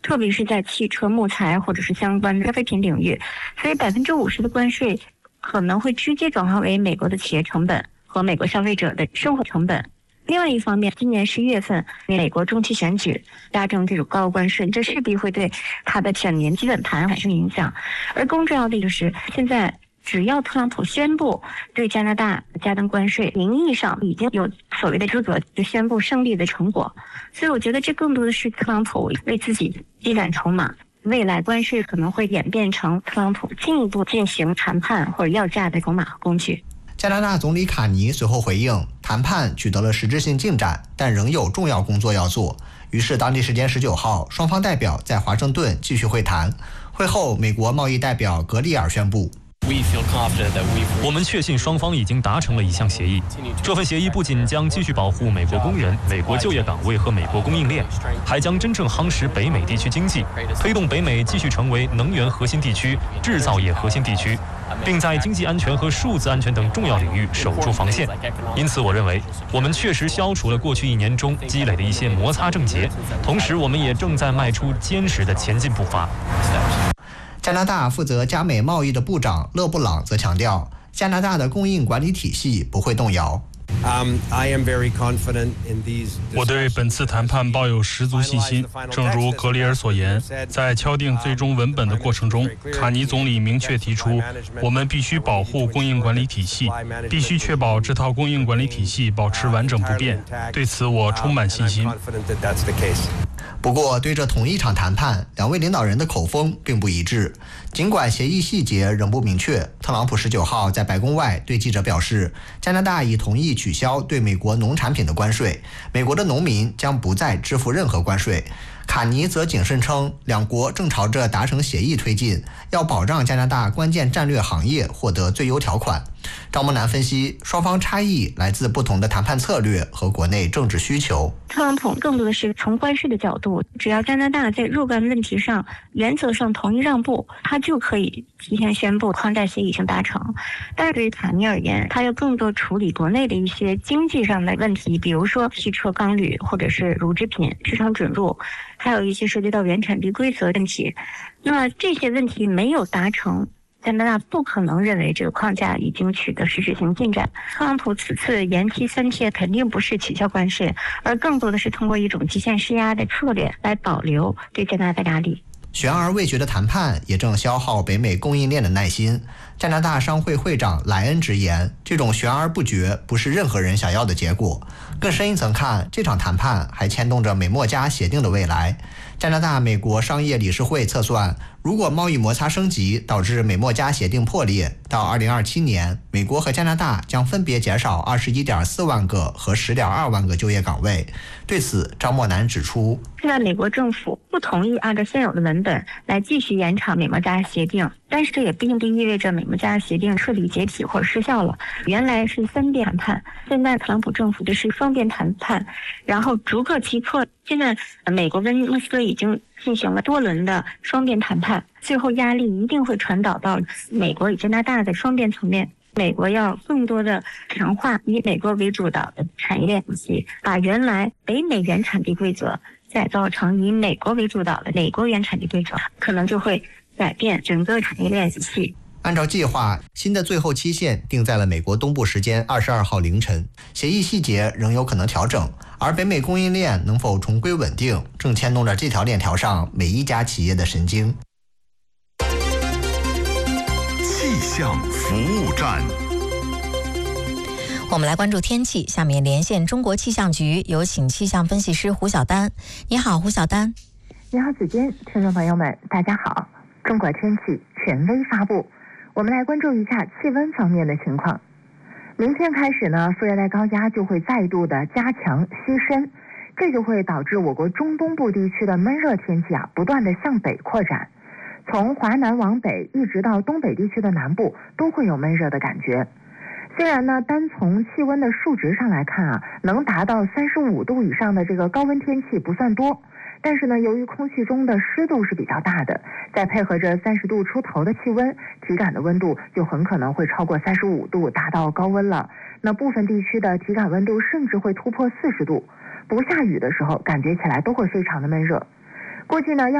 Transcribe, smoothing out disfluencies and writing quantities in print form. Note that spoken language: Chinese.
特别是在汽车、木材或者是相关的消费品领域，所以50%的关税可能会直接转化为美国的企业成本和美国消费者的生活成本。另外一方面，今年11月份美国中期选举加征这种高关税，这势必会对它的整年基本盘产生影响。而更重要的就是现在，只要特朗普宣布对加拿大加征关税，名义上已经有所谓的资格就宣布胜利的成果。所以我觉得这更多的是特朗普为自己积攒筹码，未来关税可能会演变成特朗普进一步进行谈判或者要价的筹码和工具。 加拿大总理卡尼随后回应，谈判取得了实质性进展，但仍有重要工作要做。于是当地时间19号，双方代表在华盛顿继续会谈。会后，美国贸易代表格里尔宣布， 我们确信双方已经达成了一项协议。这份协议不仅将继续保护美国工人、美国就业岗位和美国供应链，还将真正夯实北美地区经济，推动北美继续成为能源核心地区、制造业核心地区，并在经济安全和数字安全等重要领域守住防线。因此，我认为我们确实消除了过去1年中积累的一些摩擦症结，同时我们也正在迈出坚实的前进步伐。 加拿大负责加美贸易的部长勒布朗则强调，加拿大的供应管理体系不会动摇。 我对本次谈判抱有十足信心。正如格里尔所言，在敲定最终文本的过程中，卡尼总理明确提出，我们必须保护供应管理体系，必须确保这套供应管理体系保持完整不变。对此，我充满信心。 不过，对这同一场谈判，两位领导人的口风并不一致。尽管协议细节仍不明确，特朗普19号在白宫外对记者表示，加拿大已同意取消对美国农产品的关税，美国的农民将不再支付任何关税。卡尼则谨慎称，两国正朝着达成协议推进，要保障加拿大关键战略行业获得最优条款。张梦楠分析，双方差异来自不同的谈判策略和国内政治需求。 特朗普更多的是从关税的角度，只要加拿大在若干问题上原则上同意让步，他就可以提前宣布框架协议已经达成。但是对于卡尼而言，他要更多处理国内的一些经济上的问题，比如说汽车、钢铝或者是乳制品市场准入，还有一些涉及到原产地规则问题。那么这些问题没有达成，加拿大不可能认为这个框架已经取得实质性进展。特朗普此次延期3天肯定不是取消关税，而更多的是通过一种极限施压的策略来保留对加拿大的压力。 悬而未决的谈判也正消耗北美供应链的耐心。加拿大商会会长莱恩直言，这种悬而不决不是任何人想要的结果。更深一层看，这场谈判还牵动着美墨加协定的未来。加拿大美国商业理事会测算，如果贸易摩擦升级导致美墨加协定破裂，到2027年，美国和加拿大将分别减少21.4万个和10.2万个就业岗位。对此，张默楠指出， 现在美国政府不同意按照现有的文本来继续延长美墨加协定，但是这也并不意味着美墨加协定彻底解体或者失效了。原来是3边谈判，现在特朗普政府这是双边谈判，然后逐个击破。现在美国跟莫斯科已经进行了多轮的双边谈判，最后压力一定会传导到美国与加拿大的双边层面。美国要更多的强化以美国为主导的产业链体系，把原来北美原产地规则改造成以美国为主导的美国原产地规则，可能就会改变整个产业链体系。 按照计划，新的最后期限定在了美国东部时间22号凌晨，协议细节仍有可能调整，而北美供应链能否重归稳定，正牵动着这条链条上每一家企业的神经。 气象服务站， 我们来关注天气，下面连线中国气象局，有请气象分析师胡晓丹。你好，胡晓丹。 你好，子君，听众朋友们，大家好。中国天气权威发布，我们来关注一下气温方面的情况。明天开始呢，副热带高压就会再度的加强西伸，这就会导致我国中东部地区的闷热天气不断的向北扩展。从华南往北一直到东北地区的南部都会有闷热的感觉。虽然呢，单从气温的数值上来看能达到35度以上的这个高温天气不算多，但是呢，由于空气中的湿度是比较大的，再配合着30度出头的气温，体感的温度就很可能会超过35度，达到高温了。那部分地区的体感温度甚至会突破40度，不下雨的时候感觉起来都会非常的闷热。估计呢